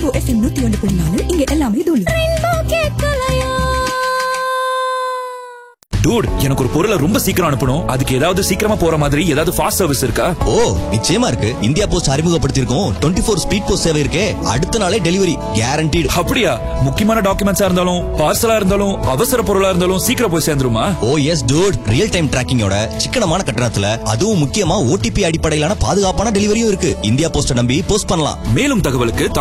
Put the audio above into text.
Rainbow FM 101.4 இங்க எல்லாமே தூளு. டூட், எனக்கு ஒரு பொருளை ரொம்ப சீக்கிரம் அனுப்பணும். அதுக்கு ஏதாவது சீக்கிரமா போற மாதிரி ஏதாவது ஃபாஸ்ட் சர்வீஸ் இருக்கா? ஓ, நிச்சயமா இருக்கு. இந்தியா போஸ்ட் அறிமுகப்படுத்தியிருக்கோம் 24 ஸ்பீட் போஸ்ட் சேவை இருக்கே. அடுத்த நாளே டெலிவரி கேரண்டீடு. அப்படியா? முக்கியமான டாக்குமெண்ட்ஸா இருந்தாலும் பார்சலா இருந்தாலும் அவசர பொருளா இருந்தாலும் சீக்கிரம் போய் சேர்ந்துருமா? ஓ எஸ் டூட், ரியல் டைம் டிராக்கிங்கோட சிக்கனமான கட்டணத்துல, அதுவும் முக்கியமா OTP அடிப்படையிலான பாதுகாப்பான டெலிவரியும் இருக்கு. இந்தியா போஸ்ட நம்பி போஸ்ட் பண்ணலாம். மேலும் தகவலுக்கு